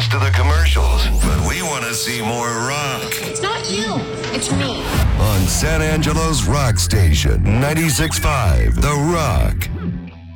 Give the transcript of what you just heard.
listens to the commercials, but we want to see more rock. It's not you, it's me. On San Angelo's rock station, 96.5 The Rock.